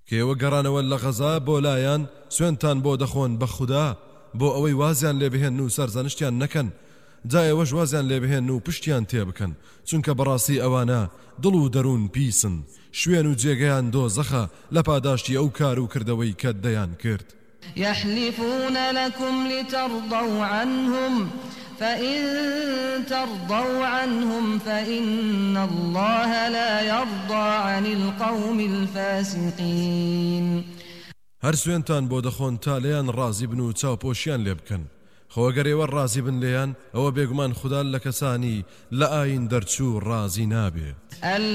کێوە گەڕانەوە لە غەزا بۆ لایەن سوێنتان بۆ دەخۆن بە خودا بۆ ئەوەی وازیان لێ بهێن و سەرزانشتیان نەکەن جا ئێوەش وازیان لێ بهێن و پشتیان تێ بکەن چونکە بەڕاستی ئەوانە دڵ و دەروون پیسن شوێن و جێگەیان دۆزەخە لە پاداشتی ئەو کار و کردەوەی کە دەیان کرد. يحلفون لكم لترضوا عنهم فإن ترضوا عنهم فإن الله لا يرضى عن القوم الفاسقين. هەر سوێنتان بۆ دەخۆن تا لێیان ڕازی بن و چاوپۆشیان لێ بکەن خۆگەرێوە ڕازی بن لێیان ئەوە بێگومان خوددا لە کەسانی لە ئاین دەرچوو ڕازی نابێت.